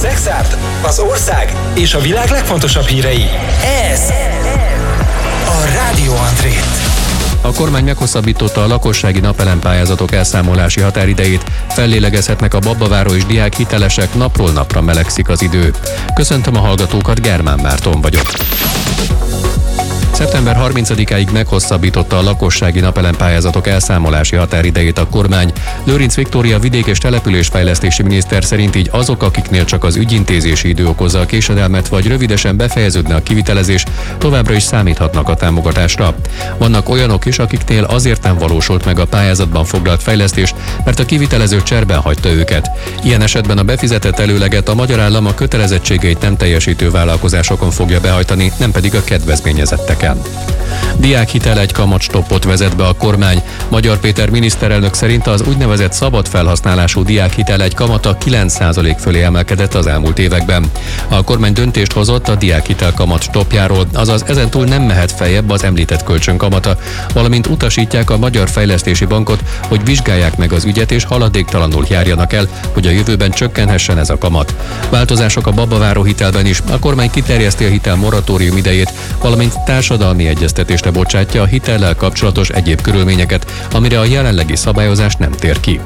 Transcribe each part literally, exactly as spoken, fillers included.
Szexárd, az ország és a világ legfontosabb hírei. Ez a Rádió André. A kormány meghosszabbította a lakossági napelempályázatok elszámolási határidejét, fellélegezhetnek a Babaváró és diák hitelesek, napról napra melegszik az idő. Köszöntöm a hallgatókat, Germán Márton vagyok. szeptember harmincadikáig meghosszabbította a lakossági napelempályázatok elszámolási határidejét a kormány. Lőrinc Viktória vidék- és településfejlesztési miniszter szerint így azok, akiknél csak az ügyintézési idő okozza a késedelmet, vagy rövidesen befejeződne a kivitelezés, továbbra is számíthatnak a támogatásra. Vannak olyanok is, akiknél azért nem valósult meg a pályázatban foglalt fejlesztés, mert a kivitelező cserben hagyta őket. Ilyen esetben a befizetett előleget a magyar állam a kötelezettségeit nem teljesítő vállalkozásokon fogja behajtani, nem pedig a kedvezményezetteken. Diákhitel egy kamatstoppot vezet be a kormány. Magyar Péter miniszterelnök szerint az úgynevezett szabad felhasználású diákhitel egy kamata kilenc százalék fölé emelkedett az elmúlt években. A kormány döntést hozott a diákhitel kamat stoppjáról, azaz ezentúl nem mehet feljebb az említett kölcsön kamata, valamint utasítják a Magyar Fejlesztési Bankot, hogy vizsgálják meg az ügyet és haladéktalanul járjanak el, hogy a jövőben csökkenhessen ez a kamat. Változások a Babaváró hitelben is. A kormány kiterjeszti a hitel moratórium idejét, valamint társadalmi egyeztetésre bocsátja a hitellel kapcsolatos egyéb körülményeket, amire a jelenlegi szabályozás nem tér ki.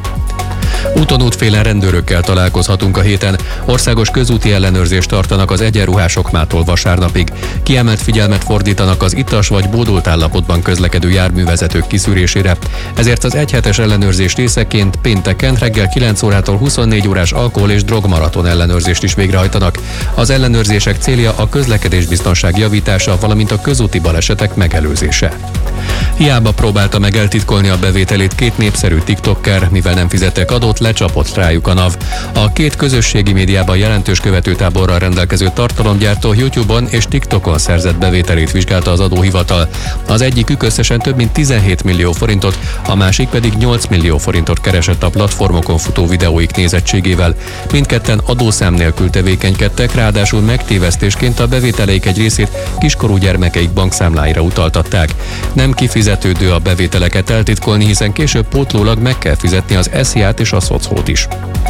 Úton útfélen rendőrökkel találkozhatunk a héten. Országos közúti ellenőrzést tartanak az egyenruhások mától vasárnapig. Kiemelt figyelmet fordítanak az ittas vagy bódult állapotban közlekedő járművezetők kiszűrésére. Ezért az egyhetes ellenőrzés részeként pénteken reggel kilenc órától huszonnégy órás alkohol- és drogmaraton ellenőrzést is végrehajtanak. Az ellenőrzések célja a közlekedésbiztonság javítása, valamint a közúti balesetek megelőzése. Hiába próbálta meg eltitkolni a bevételét két népszerű tiktoker, mivel nem fizettek adót, lecsapott rájuk a NAV. A két közösségi médiában jelentős követőtáborral rendelkező tartalomgyártó YouTube-on és TikTokon szerzett bevételét vizsgálta az adóhivatal. Az egyikük összesen több mint tizenhét millió forintot, a másik pedig nyolc millió forintot keresett a platformokon futó videóik nézettségével. Mindketten adószám nélkül tevékenykedtek, ráadásul megtévesztésként a bevételeik egy részét kiskorú gyermekeik bankszámláira utaltatták. Nem kifizetődő a bevételeket eltitkolni, hiszen később pótlólag meg kell fizetni az es zé á-t és a szocót is.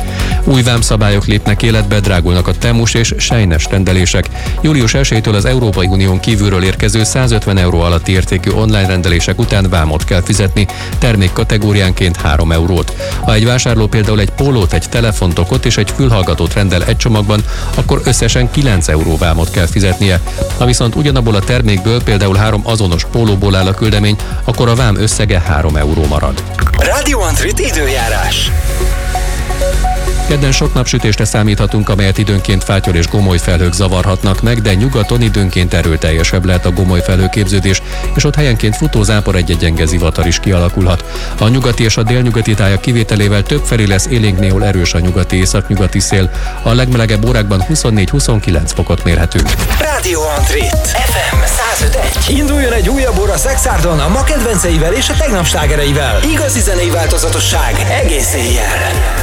Új vámszabályok lépnek életbe, drágulnak a temus és sejnes rendelések. július elsejétől az Európai Unión kívülről érkező százötven euró alatti értékű online rendelések után vámot kell fizetni, termék kategóriánként három eurót. Ha egy vásárló például egy pólót, egy telefont és egy fülhallgatót rendel egy csomagban, akkor összesen kilenc euró vámot kell fizetnie. Ha viszont ugyanabból a termékből például három azonos pólóból áll a küldemény, akkor a vám összege három euró marad. Rádió André időjárás. Kedden sok napsütésre számíthatunk, amelyet időnként fátyol és gomoly felhők zavarhatnak meg, de nyugaton időnként erőteljesebb lehet a gomoly felhőképződés, és ott helyenként futózápor egy-egy gyenge zivatar is kialakulhat. A nyugati és a délnyugati tájak kivételével többfelé lesz élénk néhol erős a nyugati északnyugati szél. A legmelegebb órákban huszonnégy-huszonkilenc fokot mérhetünk. Rádió André ef em száz öt egy. Induljon egy újabb óra Szexárdon a ma kedvenceivel és a tegnap slágereivel. Igazi zenei változatosság egész éjjel.